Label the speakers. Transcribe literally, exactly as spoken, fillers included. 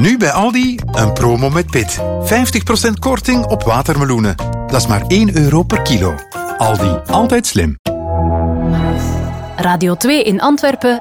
Speaker 1: Nu bij Aldi een promo met pit. vijftig procent korting op watermeloenen. Dat is maar één euro per kilo. Aldi, altijd slim.
Speaker 2: Radio twee in Antwerpen